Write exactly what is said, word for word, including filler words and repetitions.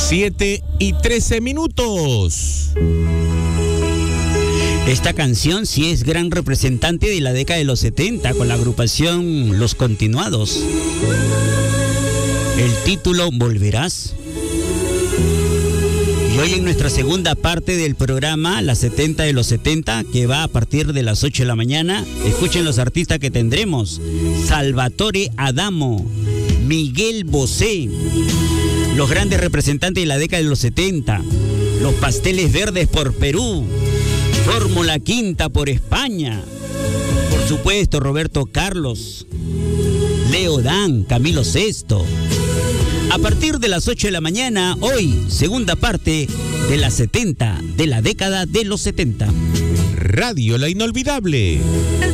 siete y trece minutos. Esta canción sí es gran representante de la década de los setenta con la agrupación Los Continuados. El título Volverás. Y hoy en nuestra segunda parte del programa, la setenta de los setenta, que va a partir de las ocho de la mañana, escuchen los artistas que tendremos: Salvatore Adamo, Miguel Bosé, los grandes representantes de la década de los setenta, Los Pasteles Verdes por Perú, Fórmula Quinta por España, por supuesto Roberto Carlos, Leo Dan, Camilo Sesto. A partir de las ocho de la mañana, hoy, segunda parte de las setenta, de la década de los setenta. Radio La Inolvidable.